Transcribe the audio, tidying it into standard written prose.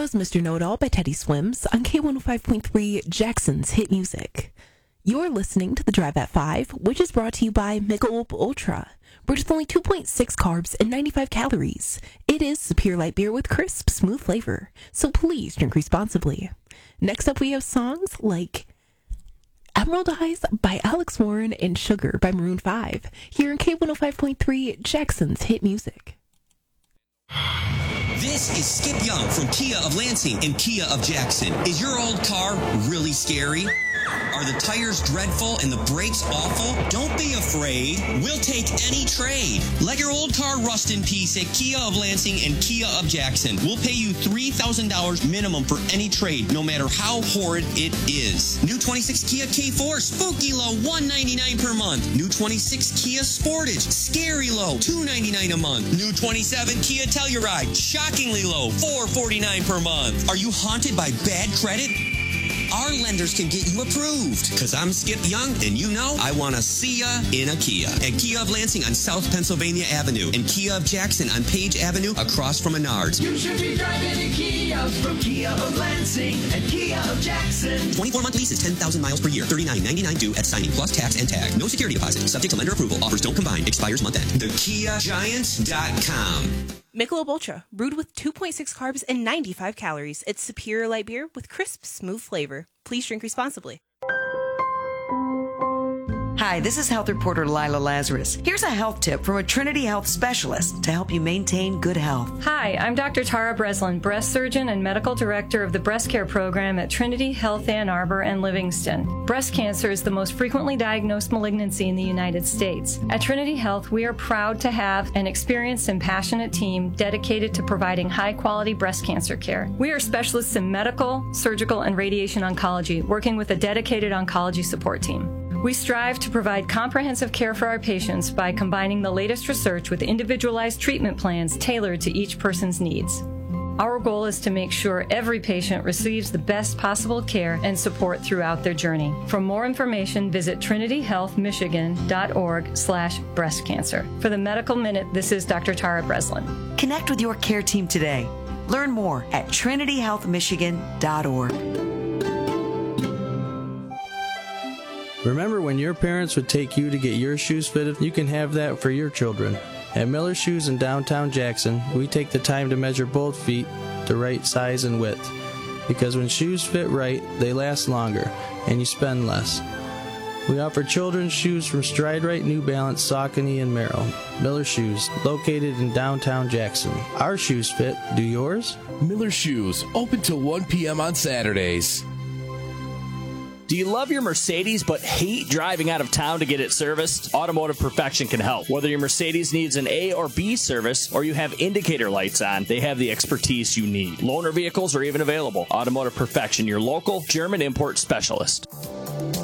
was Mr. Know-It-All by Teddy Swims on K105.3 Jackson's Hit Music. You're listening to The Drive at 5, which is brought to you by Michelob Ultra. Brewed with only 2.6 carbs and 95 calories. It is superior light beer with crisp, smooth flavor. So please drink responsibly. Next up, we have songs like Emerald Eyes by Alex Warren and Sugar by Maroon 5. Here in K105.3 Jackson's Hit Music. This is Skip Young from Kia of Lansing and Kia of Jackson. Is your old car really scary? Are the tires dreadful and the brakes awful? Don't be afraid. We'll take any trade. Let your old car rust in peace at Kia of Lansing and Kia of Jackson. We'll pay you $3,000 minimum for any trade, no matter how horrid it is. New 26 Kia K4, spooky low, $199 per month. New 26 Kia Sportage, scary low, $299 a month. New 27 Kia Telluride, shockingly low, $449 per month. Are you haunted by bad credit? Our lenders can get you approved. Because I'm Skip Young, and you know I want to see ya in a Kia. At Kia of Lansing on South Pennsylvania Avenue and Kia of Jackson on Page Avenue across from Menards. You should be driving a Kia from Kia of Lansing and Kia of Jackson. 24-month lease is 10,000 miles per year. $39.99 due at signing plus tax and tag. No security deposit. Subject to lender approval. Offers don't combine. Expires month end. TheKiaGiants.com. Michelob Ultra, brewed with 2.6 carbs and 95 calories. It's superior light beer with crisp, smooth flavor. Please drink responsibly. Hi, this is health reporter Lila Lazarus. Here's a health tip from a Trinity Health specialist to help you maintain good health. Hi, I'm Dr. Tara Breslin, breast surgeon and medical director of the breast care program at Trinity Health Ann Arbor and Livingston. Breast cancer is the most frequently diagnosed malignancy in the United States. At Trinity Health, we are proud to have an experienced and passionate team dedicated to providing high-quality breast cancer care. We are specialists in medical, surgical, and radiation oncology, working with a dedicated oncology support team. We strive to provide comprehensive care for our patients by combining the latest research with individualized treatment plans tailored to each person's needs. Our goal is to make sure every patient receives the best possible care and support throughout their journey. For more information, visit trinityhealthmichigan.org/breastcancer. For the Medical Minute, this is Dr. Tara Breslin. Connect with your care team today. Learn more at trinityhealthmichigan.org. Remember when your parents would take you to get your shoes fitted? You can have that for your children. At Miller Shoes in downtown Jackson, we take the time to measure both feet the right size and width. Because when shoes fit right, they last longer, and you spend less. We offer children's shoes from Stride Right, New Balance, Saucony, and Merrill. Miller Shoes, located in downtown Jackson. Our shoes fit. Do yours? Miller Shoes, open till 1 p.m. on Saturdays. Do you love your Mercedes but hate driving out of town to get it serviced? Automotive Perfection can help. Whether your Mercedes needs an A or B service or you have indicator lights on, they have the expertise you need. Loaner vehicles are even available. Automotive Perfection, your local German import specialist.